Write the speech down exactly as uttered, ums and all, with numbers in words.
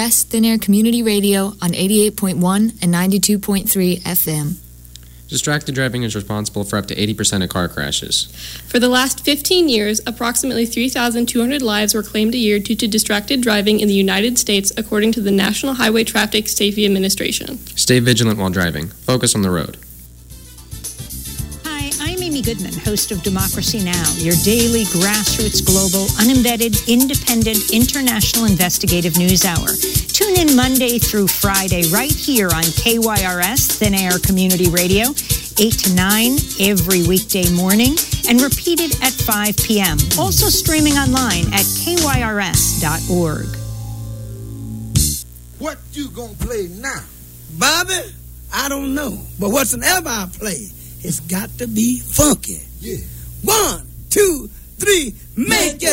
best Thin Air community radio on eighty-eight point one and ninety-two point three F M. Distracted driving is responsible for up to eighty percent of car crashes. For the last fifteen years, approximately three thousand two hundred lives were claimed a year due to distracted driving in the United States, according to the National Highway Traffic Safety Administration. Stay vigilant while driving. Focus on the road. Hi, I'm Amy Goodman, host of Democracy Now!, your daily grassroots, global, unembedded, independent, international investigative news hour. Tune in Monday through Friday right here on K Y R S, Thin Air Community Radio, eight to nine every weekday morning, and repeated at five p.m. Also streaming online at K Y R S dot org. What you gonna play now? Bobby, I don't know. But whatsoever I play, it's got to be funky. Yeah. One, two, three, make it